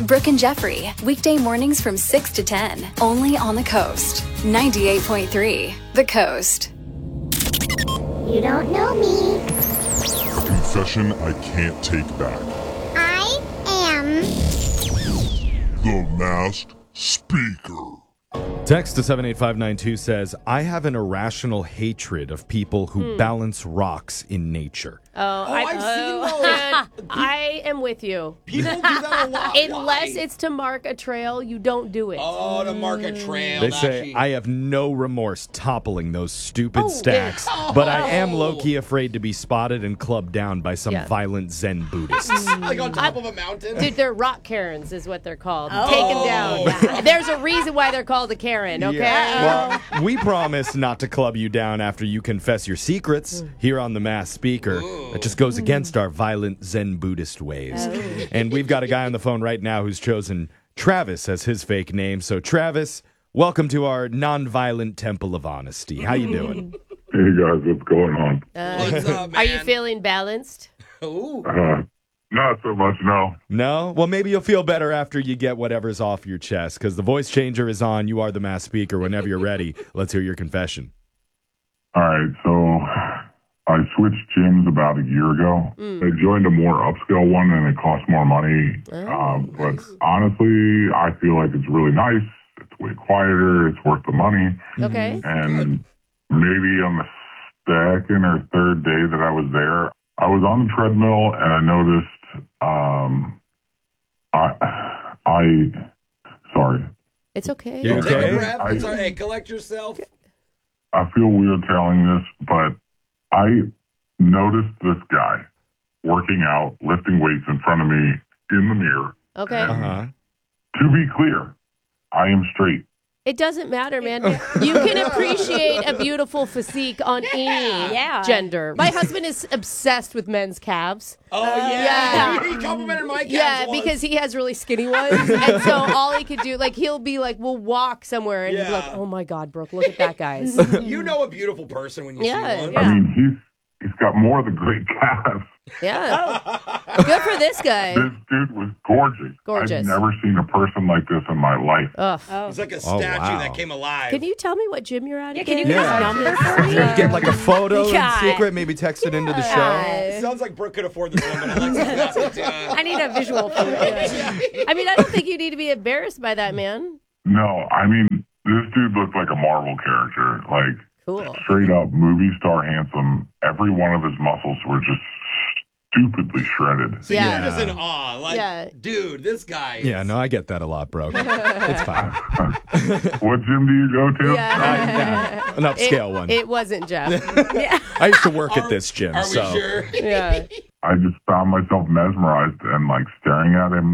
Brooke and Jeffrey, weekday mornings from 6 to 10, only on the Coast. 98.3, The Coast. You don't know me. Confession I can't take back. I am The Masked Speaker. Text to 78592 says, I have an irrational hatred of people who balance rocks in nature. I've seen those. I am with you. People do that a lot. Unless Why? it's to mark a trail, you don't do it. Oh, to mark a trail. They that's say, cheap. I have no remorse toppling those stupid Oh, stacks, yeah. but I am low-key afraid to be spotted and clubbed down by some Yeah. violent Zen Buddhists. like on top of a mountain. Dude, they're rock Karens is what they're called. Oh. Taken down. There's a reason why they're called a Karen, okay? Yeah. Well, we promise not to club you down after you confess your secrets here on the Masked Speaker. That just goes against our violent Zen Buddhist ways. And we've got a guy on the phone right now who's chosen Travis as his fake name. So, Travis, welcome to our non-violent temple of honesty. How you doing? Hey guys, what's going on? What's up, man? Are you feeling balanced? Ooh. Not so much, no. No? Well, maybe you'll feel better after you get whatever's off your chest, because the voice changer is on. You are the Masked Speaker. Whenever you're ready, let's hear your confession. All right, so I switched gyms about a year ago. I joined a more upscale one, and it costs more money. But honestly, I feel like it's really nice. It's way quieter. It's worth the money. Okay. And maybe on the second or third day that I was there, I was on the treadmill, and I noticed sorry. It's okay. You Take okay? a breath. It's all right. Hey, collect yourself. I feel weird telling this, but I noticed this guy working out, lifting weights in front of me in the mirror. Okay. Uh-huh. To be clear, I am straight. It doesn't matter, man. You can appreciate a beautiful physique on any gender. My husband is obsessed with men's calves. Oh, yeah. Yeah. He complimented my calves Yeah, once. because he has really skinny ones. And so all he could do, like, he'll be like, we'll walk somewhere and he'll be like, Yeah. oh my God, Brooke, look at that, guys. You know a beautiful person when you Yeah, see one. yeah. I mean, he's got more of the great calves. Yeah. Good for this guy. This dude was gorgeous. Gorgeous. I've never seen a person like this in my life. Ugh. It's like a Oh, statue wow. that came alive. Can you tell me what gym you're at again? can you give us a number for me? Get like a photo Yeah. in secret, maybe text it into the show. Sounds like Brooke could afford this one, but Alexis, I need a visual for it. I mean, I don't think you need to be embarrassed by that, man. No, I mean, this dude looked like a Marvel character. Like, Cool. straight up movie star handsome. Every one of his muscles were just stupidly shredded. So Yeah. you're just in awe. Like, Yeah. dude, this guy. Yeah, no, I get that a lot, bro. It's fine. What gym do you go to? Yeah. An upscale one. It wasn't Jeff. I used to work at this gym, Are we so. sure? Yeah. I just found myself mesmerized and like staring at him